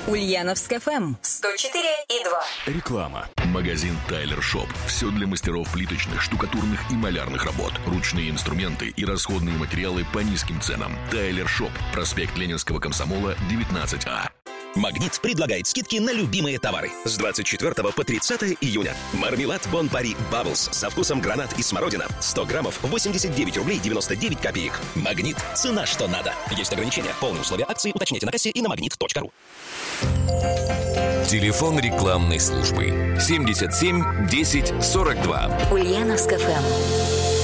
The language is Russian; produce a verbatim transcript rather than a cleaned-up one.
Ульяновск эф эм сто четыре и два. Реклама. Магазин Тайлер Шоп. Все для мастеров плиточных, штукатурных и малярных работ. Ручные инструменты и расходные материалы по низким ценам. Тайлер Шоп. Проспект Ленинского комсомола, девятнадцать А. «Магнит» предлагает скидки на любимые товары. С двадцать четвёртого по тридцатое июня. Мармелад Бон Пари Бабблс со вкусом гранат и смородина. сто граммов, восемьдесят девять рублей девяносто девять копеек. «Магнит» – цена, что надо. Есть ограничения. Полные условия акции уточняйте на кассе и на магнит точка ру. Телефон рекламной службы семьдесят семь десять сорок два. Ульяновск эф эм.